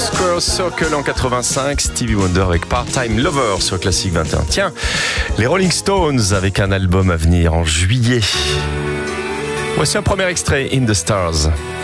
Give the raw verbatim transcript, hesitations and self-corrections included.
Square Circle en quatre-vingt-cinq, Stevie Wonder avec Part-Time Lover sur Classic vingt et un. Tiens, les Rolling Stones avec un album à venir en juillet. Voici un premier extrait, In the Stars.